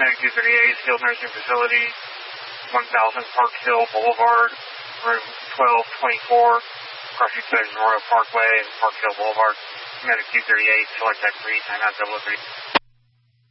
Medic 238, Skilled Nursing Facility, 1000 Park Hill Boulevard, room 1224, across Royal Parkway and Park Hill Boulevard. Medic 238, select that 3, timeout 003.